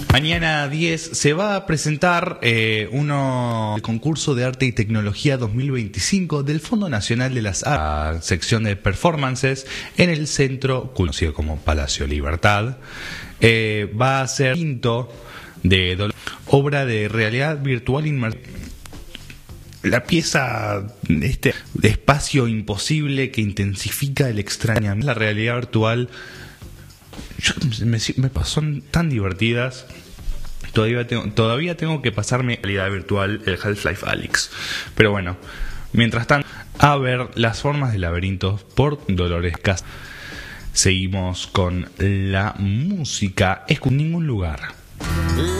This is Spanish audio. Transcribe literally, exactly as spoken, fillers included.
Mañana diez se va a presentar eh, uno el concurso de arte y tecnología dos mil veinticinco del Fondo Nacional de las Artes, sección de performances en el centro conocido como Palacio Libertad. Eh, va a ser quinto de Dolor, obra de realidad virtual inmersiva. La pieza, este espacio imposible que intensifica el extrañamiento, la realidad virtual. Yo, me, me son tan divertidas. Todavía tengo, todavía tengo que pasarme la realidad virtual, el Half-Life Alyx. Pero bueno, mientras tanto, a ver las formas de laberintos por Dolores Casas. Seguimos con la música. Es con ningún lugar.